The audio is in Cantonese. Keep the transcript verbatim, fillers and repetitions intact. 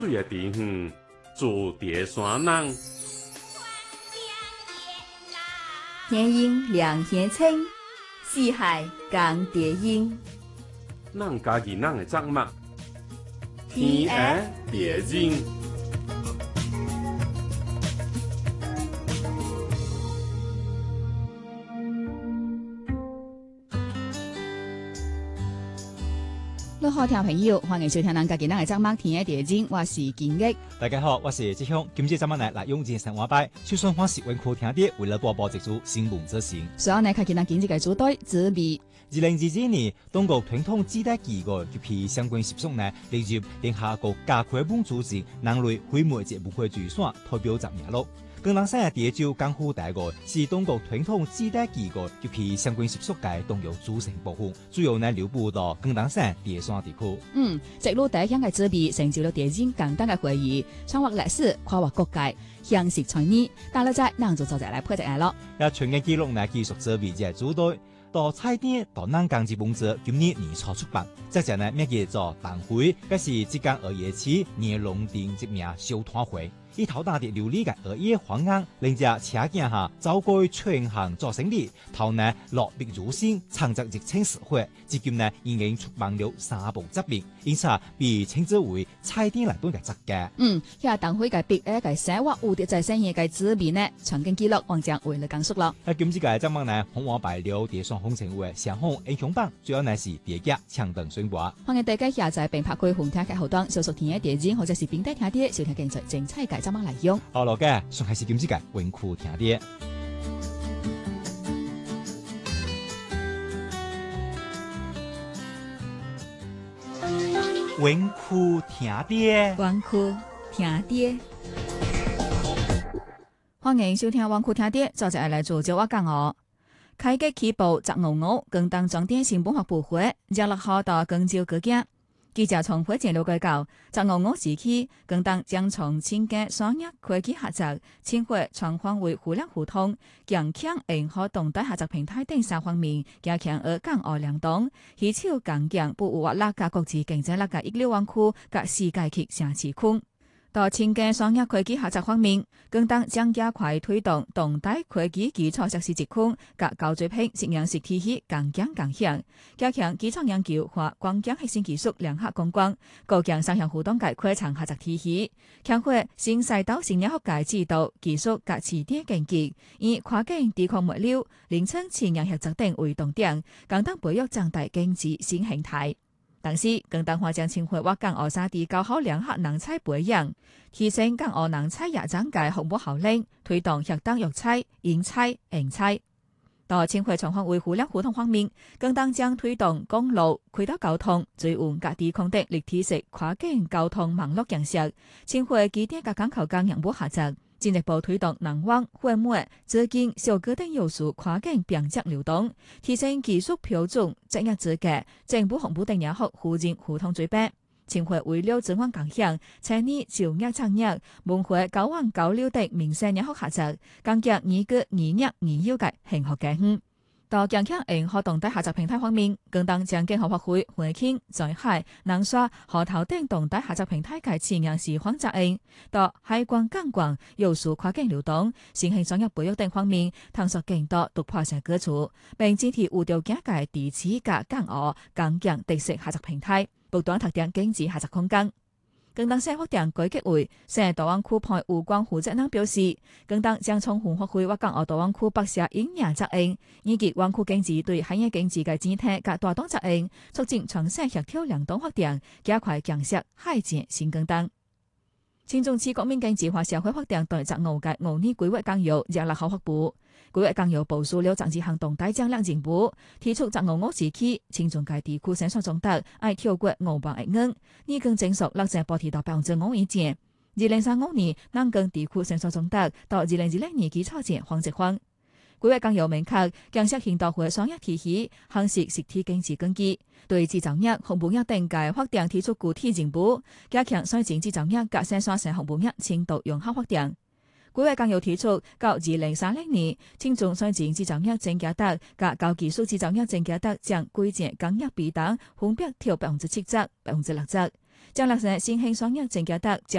水的地方，住叠山人。 天阴两天清，四海共叠阴。 咱家己咱的作物，天下别人。 你好，聽眾朋友，歡迎收聽咱家己咱嘅節目《天下地經》，我是金玉。 大家好，我是志雄。今次節目呢來用精神話拜，就算歡喜文庫聽啲，為了播報節組新聞執行。 所以呢，看見咱經濟嘅組隊準備。 二零二二年，當局傳統自帶機構及其相關習俗呢，列入聯合國加開本組織人類非物質文化遺產代表作名錄。更當三日第一週港府大個是當局傳統自帶機構及其相關習俗嘅動用組成部分，主要呢流布到更當山第三地區。 嗯，直路第一項嘅準備，成就了第一簡單嘅會議，雙劃歷史，跨越國界，詳細參與。但係在咱就坐在來配隻來咯。 一全嘅記錄呢繼續準備嘅組隊。到菜店到南港之本者，今年年初出版，即係呢咩叫做燈會，嗰是即間二月起年龍定即名小攤會，以頭大啲琉璃嘅二月黃硬，令只車鏡下走過全行做生意，頭呢落筆如新，창작疫情時會，至今呢已經出版了三部作品，因此被稱之為菜店嚟本嘅作家。 嗯，喺燈會嘅筆誒嘅寫或蝴蝶在生意嘅紙面呢，曾經記錄王將為了講述咯。 喺今次嘅節目呢，紅黃白了碟上紅成為上紅英雄榜，主要呢是碟夾搶登選拔。 歡迎大家下載並拍開紅聽嘅後端，搜索天下地經或者是並帶聽啲小聽競賽精彩嘅節目嚟用。 好咯嘅，上係是今次嘅文庫聽啲。文庫聽啲， 文庫聽啲。歡迎收聽文庫聽啲，作者嚟做咗我講我。開機起步摘牛牛，更當裝電新本學部會，日落好到更照個家。記者從會前了解到，摘牛牛時期，更當將從前嘅商業科技合作，前會創換為互聯互通，強強硬可動態合作平台等三方面，加強而港澳兩黨，以超強強不無拉加國際競爭力嘅一流灣區及世界級城市區。到前嘅商業科技合作方面，更當將加快推動動態科技基礎設施集群及高水平實驗室體系更強更強，加強基礎研究或光鏡核心技術聯合攻關，加強雙向互動嘅跨層合作體系，強化新賽道新業學界制度技術及市場經濟，以跨境抵抗物流、零層前沿合作等為重點，更當培育長大經濟新形態。同時，更當華將青會或港澳三地搞好兩客能菜培養，提升港澳能菜也長界服務效能，推動協當育菜、引菜、引菜。到青會從化為互聯互通方面，更當將推動公路、軌道交通、水運及地空的立體式跨境交通網絡建設，青會基點及港口間業務合作，進一步推動能源、貨物、資金、小哥等要素跨境並接流動，提升技術標準、職業資格、政府服務等業務互認互通水平。青會為了資源共享、產業就業產業、文化交往交流等民生業務合作，加強二個二業二優嘅幸福家園。到強強硬活動態合作平台方面，更當將經合發會、匯傾、在海、南沙、河頭等動態合作平台嘅前沿時方責任，到海關、港關、要素跨境流動、新興商業培育等方面，探索更多突破性舉措，並整體有條件嘅地區及港澳加強特色合作平台，不斷拓展經濟合作空間。更當社福店改革為成大灣區派有關負責人表示，更當將從文化會或港澳大灣區北社營業責任，以及灣區經濟對海業經濟嘅整體及大黨責任，促進全社協調兩黨發展，加快建設海前新更當。前中次國民經濟和社會發展對擇牛嘅牛年規劃綱要日落好發布。規劃綱要部署了政治行動大戰略任務，提出擇牛牛時期，前中界地區生產總值愛超過五萬億元，呢更整數落成保持到百分之五以上。二零三五年，南更地區生產總值到二零二零年基礎前黃值分。規劃綱要明確，建設現代化商業體系，夯實實體經濟根基，對製造業、服務業等嘅發展提出具體任務，加強雙前製造業及生產性服務業深度融合發展。規劃綱要提出，到二零三零年，青中雙前製造業淨價值及高技術製造業淨價值將規劃工業比等分別調百分之七十、百分之六十。 將落成新興商業正價得